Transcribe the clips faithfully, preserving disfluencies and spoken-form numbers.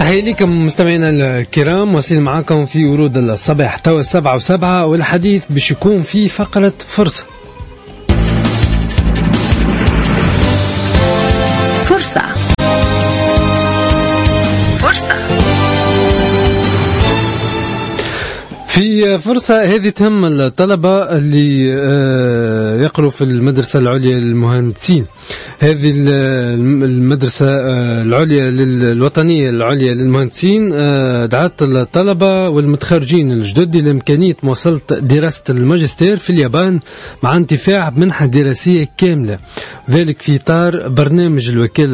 تحية لكم مستمعينا الكرام، واصلين معاكم في ورود الصباح توا سبعة وسبعة، والحديث باش يكون في فقرة فرصة. فرصة فرصة في فرصة هذه تهم الطلبة اللي يقروا في المدرسة العليا للمهندسين. هذه المدرسة العليا الوطنية العليا للمهندسين دعت الطلبة والمتخرجين الجدد لإمكانية مواصلة دراسة الماجستير في اليابان مع انتفاع بمنحة دراسية كاملة، ذلك في إطار برنامج الوكالة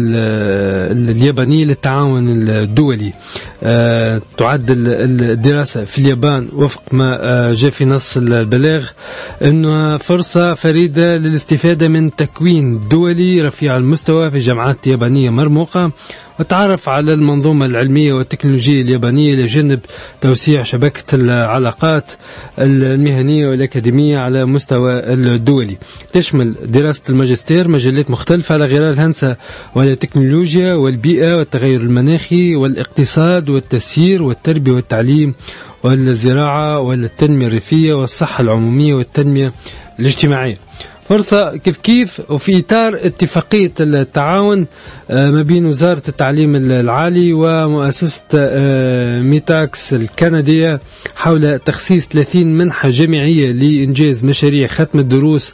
اليابانية للتعاون الدولي. تعد الدراسة في اليابان وفق ما جاء في نص البلاغ أنها فرصة فريدة للاستفادة من تكوين دولي رفيع المستوى في جامعات يابانية مرموقة، وتعرف على المنظومة العلمية والتكنولوجية اليابانية لجانب توسيع شبكة العلاقات المهنية والأكاديمية على مستوى الدولي. تشمل دراسة الماجستير مجالات مختلفة على غرار الهندسة والتكنولوجيا والبيئة والتغير المناخي والاقتصاد والتسيير والتربية والتعليم والزراعة والتنمية الريفية والصحة العمومية والتنمية الاجتماعية. فرصة كيف كيف وفي إطار اتفاقية التعاون ما بين وزارة التعليم العالي ومؤسسة ميتاكس الكندية حول تخصيص ثلاثين منحة جامعية لإنجاز مشاريع ختم الدروس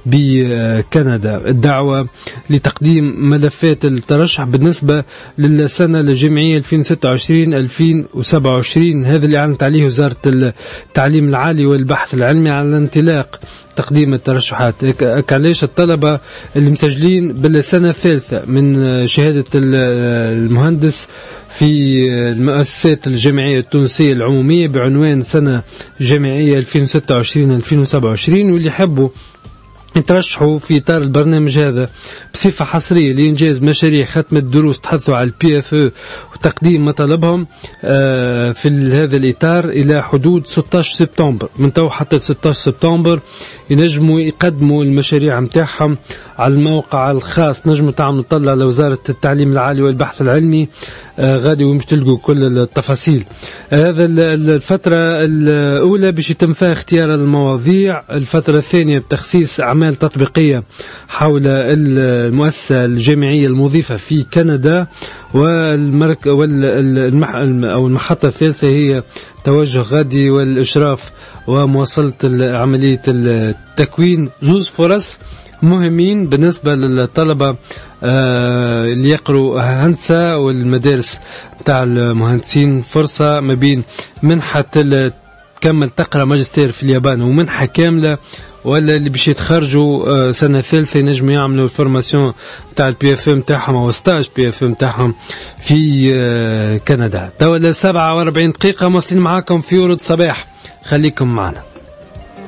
بكندا. الدعوة لتقديم ملفات الترشح بالنسبة للسنة الجامعية ألفين وستة وعشرين ألفين وسبعة وعشرين، هذا اللي أعلنت عليه وزارة التعليم العالي والبحث العلمي على انطلاق تقديم الترشحات. علاش الطلبة اللي مسجلين بالسنة الثالثة من شهادة المهندس في المؤسسات الجامعية التونسية العمومية بعنوان سنة جامعية ألفين وستة وعشرين ألفين وسبعة وعشرين، واللي يحبوا يترشحوا في إطار البرنامج هذا بصفة حصرية لإنجاز مشاريع ختم الدروس تحثوا على البي اف او وتقديم مطالبهم في هذا الإطار إلى حدود ستة عشر سبتمبر. من تو حتى ستة عشر سبتمبر ينجموا يقدموا المشاريع متاعهم على الموقع الخاص. نجموا تعملوا طلع على وزارة التعليم العالي والبحث العلمي غادي ومش تلقوا كل التفاصيل. هذا الفترة الأولى باش يتم فيها اختيار المواضيع، الفترة الثانية بتخصيص أعمال تطبيقية حول المؤسسة الجامعية المضيفة في كندا، والمرك والمح أو المحطة الثالثة هي توجه غادي والإشراف ومواصلة عملية التكوين. زوز فرص مهمين بالنسبة للطلبة آه اللي يقروا هندسة والمدارس بتاع المهندسين. فرصة ما بين منحة تكمل تقرأ ماجستير في اليابان ومنحة كاملة، ولا اللي باش يتخرجوا آه سنة ثالثة ينجموا يعملوا الفورماسيون بتاع البي اف ام تاعهم او ستاج بي اف ام تاعهم في آه كندا. توا سبعة وأربعين دقيقة، واصلين معاكم في ورد صباح، خليكم معنا.